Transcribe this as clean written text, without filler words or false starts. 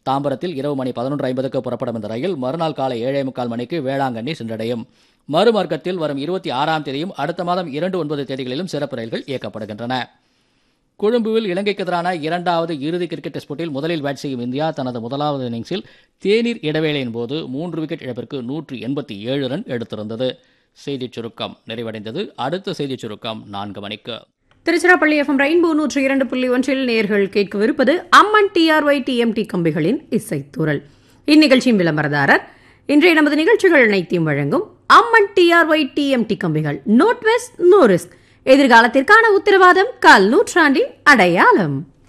தாம்பரத்தில் இரவு மணி 11:50க்கு புறப்படும் இந்த ரயில் மறுநாள் காலை 7:45 மணிக்கு வேளாங்கண்ணி சென்றடையும். மறுமார்க்கத்தில் வரும் 26ஆம் தேதியும் அடுத்த மாதம் 2-9 தேதிகளிலும் சிறப்பு ரயில்கள் இயக்கப்படுகின்றன. கொழும்புவில் இலங்கைக்கு எதிரான 2வது இறுதி கிரிக்கெட் டெஸ்ட் போட்டியில் முதலில் பேட் செய்யும் இந்தியா தனது முதலாவது இன்னிங்ஸில் தேநீர் இடைவேளையின் போது 3 விக்கெட் இழப்பிற்கு 187 ரன் எடுத்திருந்தது. செய்திச் சுருக்கம் நிறைவடைந்தது. அடுத்த செய்திச் சுருக்கம் 4 மணிக்கு. திருச்சிராப்பள்ளி எஃப்எம் ரெயின்போ 102.1 நேயர்கள் கேட்கவிருப்பது அம்மன் டிஆர்ஒய் டிஎம்டி கம்பிகளின் இசைத்தூரல். இந்நிகழ்ச்சியின் விளம்பரதாரர் இன்றைய நமது நிகழ்ச்சிகள் அனைத்தையும் வழங்கும் அம்மன் டிஆர்ஒய் டிஎம்டி கம்பிகள். நோ ட்விஸ்ட் நோ ரிஸ்க், எதிர்காலத்திற்கான உத்தரவாதம், கால் நூற்றாண்டின் அடையாளம்.